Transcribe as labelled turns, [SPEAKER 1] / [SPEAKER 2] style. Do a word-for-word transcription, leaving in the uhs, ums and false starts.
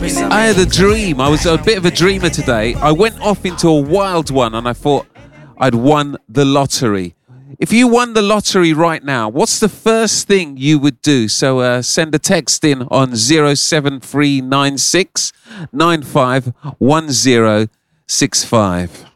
[SPEAKER 1] I had a dream. I was a bit of a dreamer today. I went off into a wild one and I thought I'd won the lottery. If you won the lottery right now, what's the first thing you would do? So uh, send a text in on zero seven three nine six nine five one zero six five.